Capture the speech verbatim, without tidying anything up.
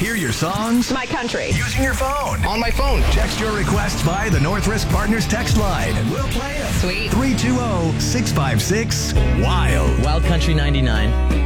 hear your songs My country. using your phone. On my phone. Text your requests by the North Risk Partners text line, and we'll play them. Sweet. three two zero, six five six, WILD. Wild Country ninety-nine.